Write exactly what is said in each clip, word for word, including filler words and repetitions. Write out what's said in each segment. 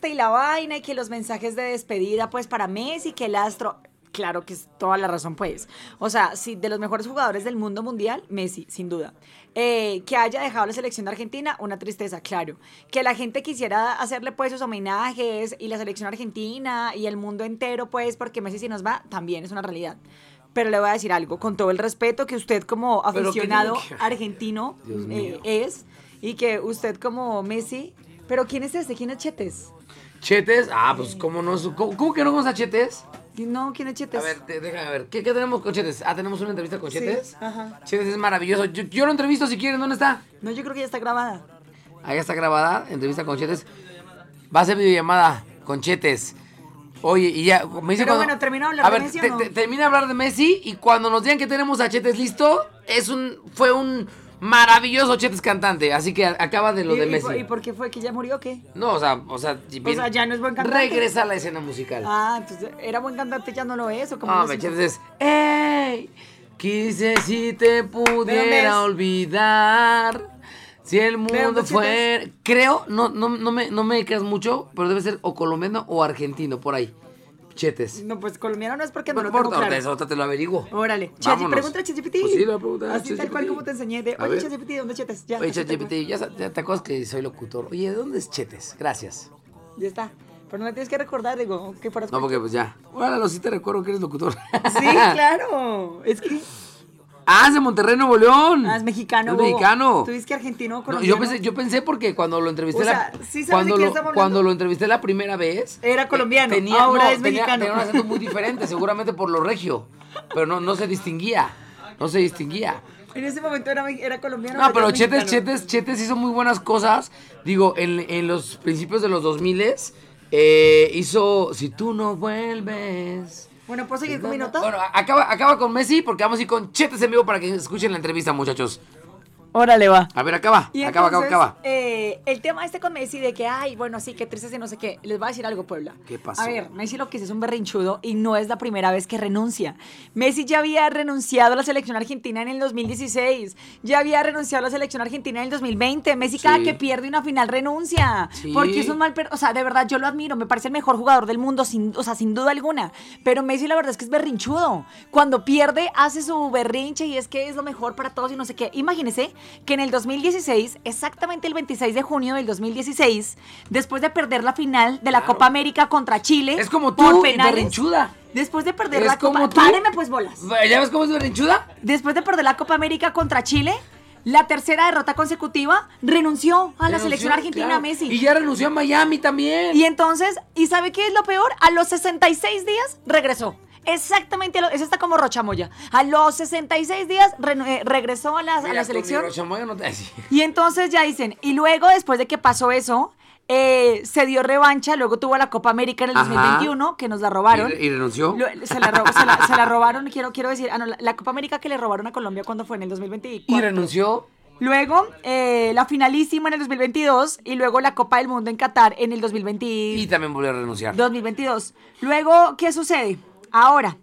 fiesta y la vaina y que los mensajes de despedida pues para Messi, que el astro... Claro que es toda la razón, pues. O sea, sí, de los mejores jugadores del mundo mundial, Messi, sin duda. Eh, que haya dejado la selección de Argentina, una tristeza, claro. Que la gente quisiera hacerle, pues, sus homenajes y la selección argentina y el mundo entero, pues, porque Messi si nos va, también es una realidad. Pero le voy a decir algo, con todo el respeto que usted como aficionado que... argentino eh, es, y que usted como Messi... ¿Pero quién es este? ¿Quién es Chetes? ¿Chetes? Ah, pues, ¿cómo no? ¿Cómo, cómo que no vamos a Chetes? No, ¿quién es Chetes? A ver, te, déjame ver. ¿Qué, ¿Qué tenemos con Chetes? Ah, tenemos una entrevista con Chetes. Sí, ajá. Chetes es maravilloso. Yo, yo lo entrevisto si quieren. ¿Dónde está? No, yo creo que ya está grabada. Ahí está grabada. Entrevista con Chetes. Va a ser videollamada con Chetes. Oye, y ya me dice Pero cuando... bueno, ¿termina de hablar a de ver, Messi te, o no? te, termina de hablar de Messi y cuando nos digan que tenemos a Chetes listo, es un fue un maravilloso Chetes cantante. Así que acaba de lo ¿Y, de y Messi. por- ¿Y por qué fue? ¿Que ya murió o qué? No, o sea, o sea, O sea, ya no es buen cantante. regresa a la escena musical. Ah, entonces, ¿era buen cantante ya no lo es? ¿O cómo No, lo me siento? Chetes es... ¡Ey! Quise si te pudiera ves? olvidar. Si el mundo dónde fue... Creo, no, no, no, me, no me creas mucho, pero debe ser o colombiano o argentino, por ahí. Chetes. No, pues colombiano no es porque No no lo importa, tengo claro. ahorita, ahorita te lo averiguo. Órale. Chachi, Vámonos. pregúntale a ChatGPT. Pues sí, le voy a preguntar a Así tal ChatGPT. cual como te enseñé de, A oye, ver. ChatGPT, ¿dónde chetes? Ya, Oye, así tal ChatGPT, ya, sa- ya te acuerdas que soy locutor. Oye, ¿de dónde es Chetes? Gracias. cual. Ya está. Pero no le tienes que recordar, digo, que fueras No, porque pues ya. Órale, sí te recuerdo que eres locutor. Sí, claro. Es que... Ah, es de Monterrey, Nuevo León. Ah, es mexicano. Es bobo. mexicano. Tú dices que argentino o No, colombiano. yo pensé, yo pensé porque cuando lo entrevisté O sea, la, ¿sí sabes cuando de quién lo, estamos hablando? cuando lo entrevisté la primera vez Era colombiano, eh, tenía, ahora no, es tenía- mexicano. tenía un acento muy diferente, seguramente por lo regio, pero no, no se distinguía, no se distinguía. En ese momento era, era colombiano. No, ahora pero ya es Chetes, mexicano. Chetes, Chetes hizo muy buenas cosas. Digo, en, en los principios de los dos miles eh, hizo Si tú no vuelves. Bueno, ¿puedo seguir con mi nota? Bueno, acaba, acaba con Messi porque vamos a ir con Chetes en vivo para que escuchen la entrevista, muchachos. Órale, va. A ver, acaba, Y acaba, acaba, entonces, acaba. eh, el tema este con Messi de que, ay, bueno, sí, qué triste y no sé qué. Les voy a decir algo, Puebla. ¿Qué pasó? A ver, Messi lo que es es un berrinchudo y no es la primera vez que renuncia. Messi ya había renunciado a la selección argentina en el dos mil dieciséis. Ya había renunciado a la selección argentina en el dos mil veinte. Messi cada Sí. que pierde una final renuncia. Sí. Porque es un mal... per- O sea, de verdad, yo lo admiro. Me parece el mejor jugador del mundo, sin, o sea, sin duda alguna. Pero Messi la verdad es que es berrinchudo. Cuando pierde, hace su berrinche y es que es lo mejor para todos y no sé qué. Imagínese que en el dos mil dieciséis, exactamente el veintiséis de junio del dos mil dieciséis, después de perder la final de la Claro. Copa América contra Chile, Es como por tú, y penales, berrinchuda. después de perder Es la como Copa, tú. páreme pues bolas. ¿Ya ves cómo es berrinchuda? Después de perder la Copa América contra Chile, la tercera derrota consecutiva, renunció a la Renunció, selección argentina claro. Messi. Y ya renunció a Miami también. Y entonces, ¿y sabe qué es lo peor? A los sesenta y seis días regresó. Exactamente, a lo- eso está como Rochamoya. A los sesenta y seis días renu- eh, regresó a la, a Mira, la con selección. mi Rochamoya no te- Ay, sí. Y entonces ya dicen, y luego después de que pasó eso, eh, se dio revancha, luego tuvo la Copa América en el Ajá. dos mil veintiuno, que nos la robaron. ¿Y, y renunció? Lo- se, la ro- se la- se la robaron, quiero, quiero decir, ah, no, la, la Copa América que le robaron a Colombia cuando fue en el dos mil veinticuatro. ¿Y renunció? Luego, eh, la finalísima en el dos mil veintidós y luego la Copa del Mundo en Qatar en el dos mil veinte. Y también volvió a renunciar. dos mil veintidós. Luego, ¿qué sucede? Ahora,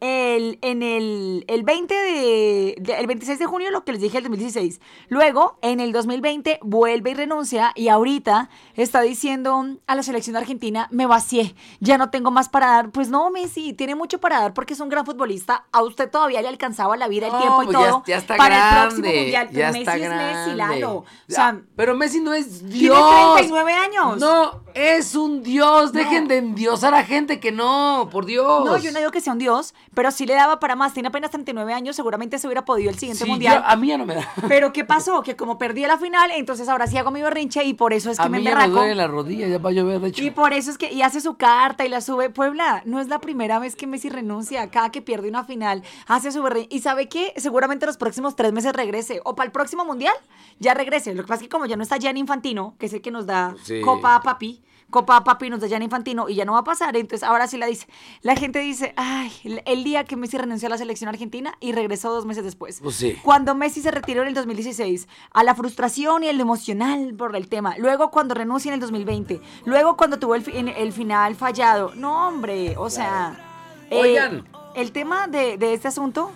el, en el, el veinte de, de- el veintiséis de junio, lo que les dije, el dos mil dieciséis. Luego, en el dos mil veinte, vuelve y renuncia y ahorita está diciendo a la selección de Argentina, me vacié, ya no tengo más para dar. Pues no, Messi, tiene mucho para dar porque es un gran futbolista. A usted todavía le alcanzaba la vida, el No, tiempo y pues ya- todo ya está para el grande, próximo mundial. ya Messi está es Messi, grande. Lalo. O Ya, sea, pero Messi no es tiene Dios. treinta y nueve años. No, es un Dios. No. Dejen de endiosar a gente que no, por Dios. No, yo no digo que sea un dios, pero sí le daba para más. Tiene apenas treinta y nueve años, seguramente se hubiera podido el siguiente Sí, mundial. yo- a mí ya no me da. Pero ¿qué pasó? Que como perdí la final, entonces ahora sí hago mi berrinche y por eso es que A me mí ya me emberraco. duele la rodilla, ya va a llover, de hecho. Y por eso es que, y hace su carta y la sube. Puebla, no es la primera vez que Messi renuncia. Cada que pierde una final, hace su berrinche. Y ¿sabe qué? Seguramente los próximos tres meses regrese. O para el próximo mundial, ya regrese. Lo que pasa es que como ya no está Gianni Infantino, que es el que nos da Sí. Copa a Papi, Copa a Papi nos da Gianni Infantino y ya no va a pasar. Entonces ahora sí la dice. La gente dice, ay, el día que Messi renunció a la selección argentina y regresó dos meses después. Pues sí. Cuando Messi se retiró en el dos mil dieciséis, a la frustración y el emocional por el tema. Luego cuando renuncia en el dos mil veinte. Luego cuando tuvo el, fi- en- el final fallado. No, hombre, o sea... eh, Oigan. el tema de, de este asunto,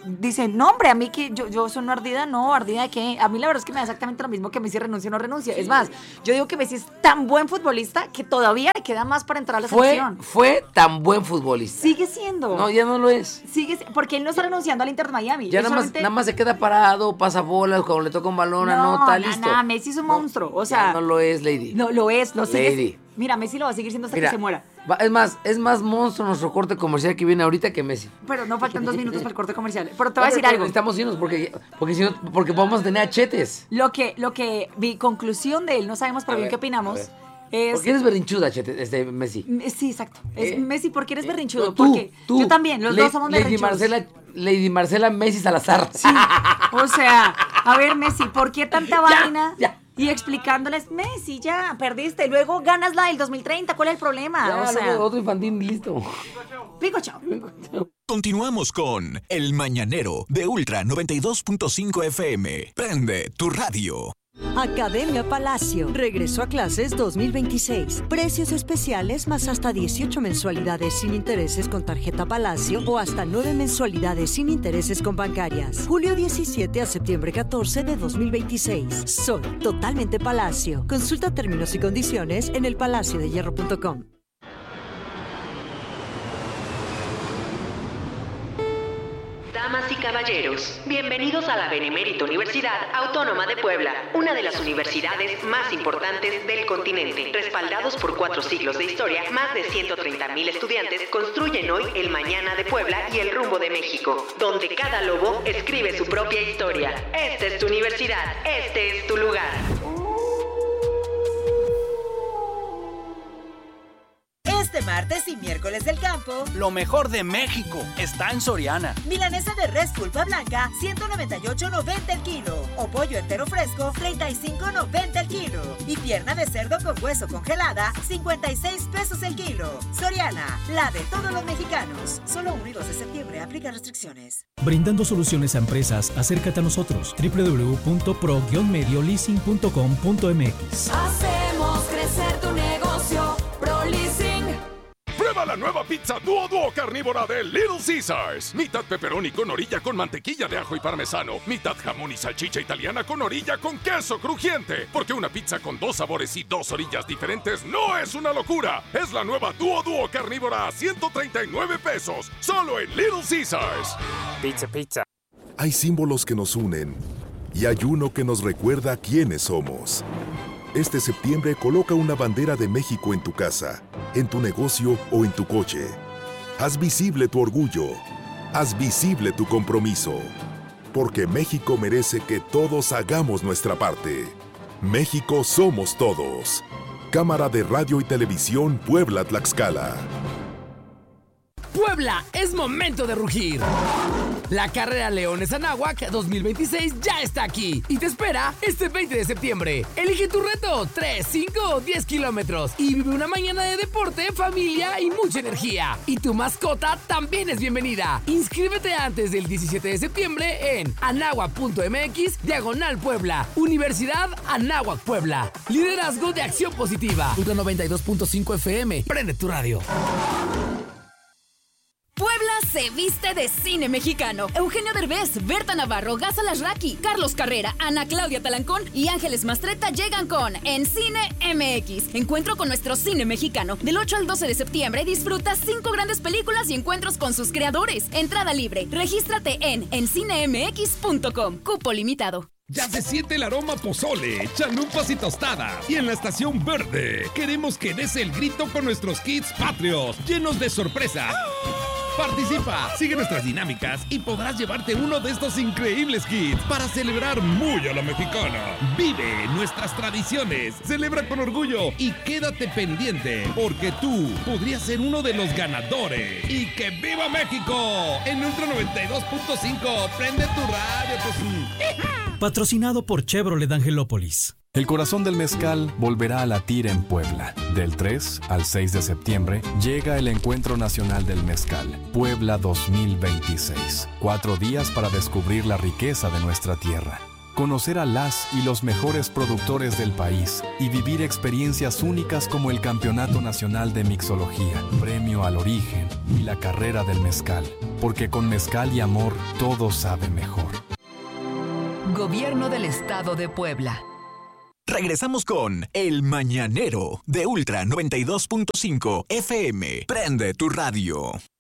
dicen, no, hombre, a mí que yo, yo soy una ardida, no, ardida de qué. A mí la verdad es que me da exactamente lo mismo que Messi renuncia o no renuncia. Sí. Es más, yo digo que Messi es tan buen futbolista que todavía le queda más para entrar a la fue, selección. Fue tan buen futbolista. Sigue siendo. No, ya no lo es. Sigue, porque él no está renunciando al Inter de Miami. Ya nada, solamente... más, nada más se queda parado, pasa bolas, cuando le toca un balón, no, anota, no, listo. No, Messi es un monstruo, o sea. No lo es, Lady. No, lo es, lo sigue. Lady. Mira, Messi lo va a seguir siendo hasta Mira, que se muera. Va, es más, es más monstruo nuestro corte comercial que viene ahorita que Messi. Pero no faltan dos minutos para el corte comercial. Pero te voy a decir algo. Necesitamos irnos porque, porque, si no, porque vamos a tener achetes. Lo que, lo que vi, conclusión de él, no sabemos pero bien qué opinamos. Es... ¿Por qué eres berrinchuda, Chete, este Messi? Sí, exacto. Es ¿Eh? Messi, ¿por qué eres berrinchudo? No, tú, porque tú. Yo también, los Le, dos somos Lady berrinchudos. Marcela, Lady Marcela Messi Salazar. Sí, o sea, a ver, Messi, ¿por qué tanta vaina? Ya, ya. Y explicándoles, Messi, ya, perdiste. Luego ganas la del dos mil treinta, ¿cuál es el problema? Ya, o sea, otro infantil, listo. Pico, chao. Continuamos con El Mañanero de Ultra noventa y dos punto cinco F M. Prende tu radio. Academia Palacio regresó a clases dos mil veintiséis. Precios especiales más hasta dieciocho mensualidades sin intereses con tarjeta Palacio o hasta nueve mensualidades sin intereses con bancarias. Julio diecisiete a septiembre catorce de dos mil veintiséis. Soy totalmente Palacio. Consulta términos y condiciones en el palacio de hierro punto com. Damas y caballeros, bienvenidos a la Benemérita Universidad Autónoma de Puebla, una de las universidades más importantes del continente. Respaldados por cuatro siglos de historia, más de ciento treinta mil estudiantes construyen hoy el mañana de Puebla y el rumbo de México, donde cada lobo escribe su propia historia. Esta es tu universidad, este es tu lugar. Este martes y miércoles del campo, lo mejor de México está en Soriana. Milanesa de res pulpa blanca, ciento noventa y ocho noventa el kilo. O pollo entero fresco, treinta y cinco noventa el kilo. Y pierna de cerdo con hueso congelada, cincuenta y seis pesos el kilo. Soriana, la de todos los mexicanos. Solo uno y dos de septiembre, aplica restricciones. Brindando soluciones a empresas, acércate a nosotros. doble u doble u doble u punto pro guion medio leasing punto com punto m x. Hacemos crecer tu negocio, ProLeasing. Prueba la nueva pizza Duo Duo carnívora de Little Caesars. Mitad pepperoni con orilla con mantequilla de ajo y parmesano. Mitad jamón y salchicha italiana con orilla con queso crujiente. Porque una pizza con dos sabores y dos orillas diferentes no es una locura. Es la nueva Duo Duo carnívora a ciento treinta y nueve pesos. Solo en Little Caesars. Pizza, pizza. Hay símbolos que nos unen y hay uno que nos recuerda quiénes somos. Este septiembre coloca una bandera de México en tu casa, en tu negocio o en tu coche. Haz visible tu orgullo. Haz visible tu compromiso. Porque México merece que todos hagamos nuestra parte. México somos todos. Cámara de Radio y Televisión Puebla-Tlaxcala. Puebla, es momento de rugir. La carrera Leones Anáhuac dos mil veintiséis ya está aquí y te espera este veinte de septiembre. Elige tu reto, tres, cinco o diez kilómetros y vive una mañana de deporte, familia y mucha energía. Y tu mascota también es bienvenida. Inscríbete antes del diecisiete de septiembre en anáhuac punto m x diagonal Puebla. Universidad Anáhuac Puebla. Liderazgo de acción positiva. Ultra noventa y dos punto cinco F M. Prende tu radio. Puebla se viste de cine mexicano. Eugenio Derbez, Berta Navarro, Gaza Lasraki, Carlos Carrera, Ana Claudia Talancón y Ángeles Mastretta llegan con En Cine M X. Encuentro con nuestro cine mexicano. Del ocho al doce de septiembre disfruta cinco grandes películas y encuentros con sus creadores. Entrada libre. Regístrate en en cine m x punto com. Cupo limitado. Ya se siente el aroma pozole, chalupas y tostada. Y en la Estación Verde queremos que des el grito con nuestros kits patrios, llenos de sorpresa. Participa, sigue nuestras dinámicas y podrás llevarte uno de estos increíbles kits para celebrar muy a la mexicana. Vive nuestras tradiciones, celebra con orgullo y quédate pendiente porque tú podrías ser uno de los ganadores. ¡Y que viva México! En Ultra noventa y dos punto cinco, prende tu radio. Pues. Patrocinado por Chevrolet Angelópolis. El corazón del mezcal volverá a latir en Puebla. Del tres al seis de septiembre llega el Encuentro Nacional del Mezcal, Puebla dos mil veintiséis. Cuatro días para descubrir la riqueza de nuestra tierra. conocer a las y los mejores productores del país y vivir experiencias únicas como el Campeonato Nacional de Mixología, Premio al Origen y la Carrera del Mezcal, porque con mezcal y amor todo sabe mejor. Gobierno del Estado de Puebla. Regresamos con El Mañanero de Ultra noventa y dos punto cinco F M. Prende tu radio.